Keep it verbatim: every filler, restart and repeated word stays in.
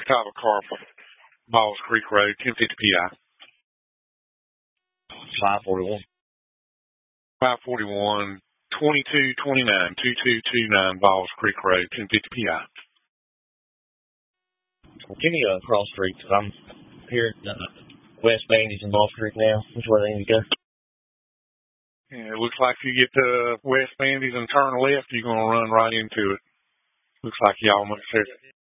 Catawba Carp, Balls Creek Road, ten fifty P I. five forty-one. five forty-one, twenty-two twenty-nine, twenty-two twenty-nine Balls Creek Road, ten fifty P I. Give me a cross street, because I'm here at uh, West Bandy's and Balls Creek now. Which way they need to go? Yeah, it looks like if you get to West Bandy's and turn left, you're going to run right into it. Looks like y'all must have